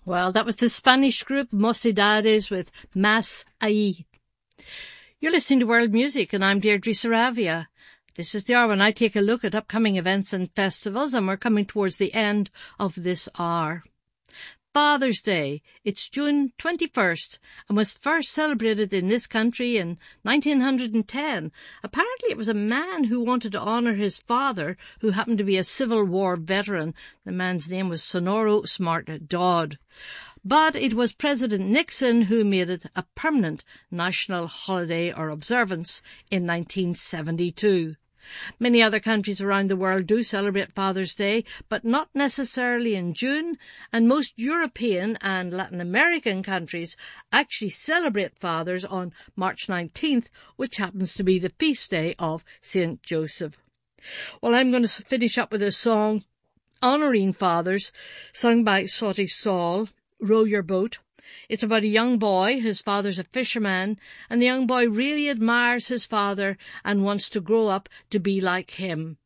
Well, that was the Spanish group Mocedades with Mas Ahí. You're listening to World Music, and I'm Deirdre Saravia. This is the hour when I take a look at upcoming events and festivals, and we're coming towards the end of this hour. Father's Day. It's June 21st and was first celebrated in this country in 1910. Apparently it was a man who wanted to honour his father, who happened to be a Civil War veteran. The man's name was Sonoro Smart Dodd. But it was President Nixon who made it a permanent national holiday or observance in 1972. Many other countries around the world do celebrate Father's Day, but not necessarily in June, and most European and Latin American countries actually celebrate fathers on March 19th, which happens to be the feast day of St. Joseph. Well, I'm going to finish up with a song honouring fathers, sung by Sauti Sol, Row Your Boat. It's about a young boy. His father's a fisherman, and the young boy really admires his father and wants to grow up to be like him.